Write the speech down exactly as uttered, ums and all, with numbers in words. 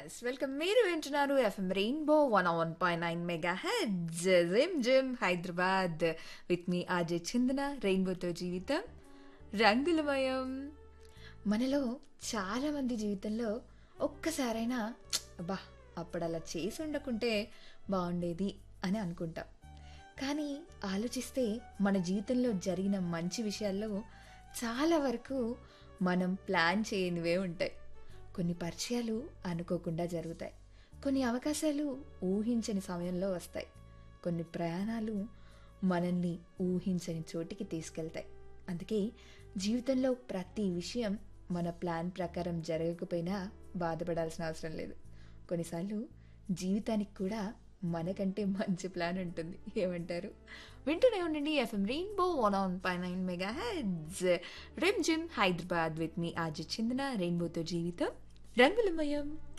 Yes welcome. మీరు వింటున్నారు FM rainbow one one point nine mega heads gym gym Hyderabad with me RJ చిందన. రెయిన్బోతో జీవితం రంగులమయం. మనలో చాలా మంది జీవితంలో ఒక్కసారైనా అబ్బా అప్పుడు అలా చేసి ఉండకుంటే బాగుండేది అని అనుకుంటాం. కానీ ఆలోచిస్తే మన జీవితంలో జరిగిన మంచి విషయాల్లో చాలా వరకు మనం ప్లాన్ చేయనివే ఉంటాయి. కొన్ని పరిచయాలు అనుకోకుండా జరుగుతాయి, కొన్ని అవకాశాలు ఊహించని సమయంలో వస్తాయి, కొన్ని ప్రయాణాలు మనల్ని ఊహించని చోటికి తీసుకెళ్తాయి. అందుకే జీవితంలో ప్రతి విషయం మన ప్లాన్ ప్రకారం జరగకపోయినా బాధపడాల్సిన అవసరం లేదు. కొన్నిసార్లు జీవితానికి కూడా మనకంటే మంచి ప్లాన్ ఉంటుంది. ఏమంటారు? వింటూనే ఉండండి FM rainbow one on pi nine mega heads rim gym Hyderabad with me RJ చిందన. రెయిన్బోతో జీవితం రంగులమయం.